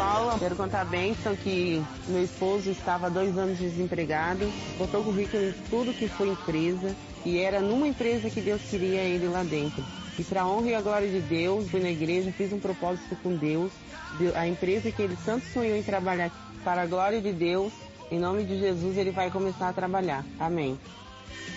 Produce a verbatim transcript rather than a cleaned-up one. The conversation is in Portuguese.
Paula, quero contar a bênção que meu esposo estava há dois anos desempregado, botou o currículo em tudo que foi empresa, e era numa empresa que Deus queria ele lá dentro. E para a honra e a glória de Deus, fui na igreja, fiz um propósito com Deus, a empresa que ele tanto sonhou em trabalhar para a glória de Deus, em nome de Jesus ele vai começar a trabalhar. Amém.